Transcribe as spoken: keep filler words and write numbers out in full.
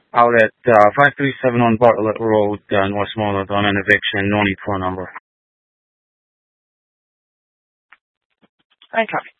Out at uh, five three seven one Bartlett Road, uh, Westmoreland, on an eviction. No need for a number. I copy.